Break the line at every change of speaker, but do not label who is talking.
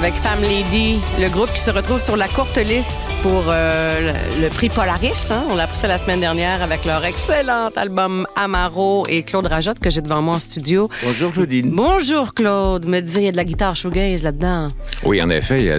avec Fam Lady, le groupe qui se retrouve sur la courte liste pour le prix Polaris. Hein? On l'a appris ça la semaine dernière avec leur excellent album Amaro et Claude Rajotte que j'ai devant moi en studio.
Bonjour Claudine.
Bonjour Claude. Me disais, il y a de la guitare shoegaze là-dedans.
Oui, en effet, il y a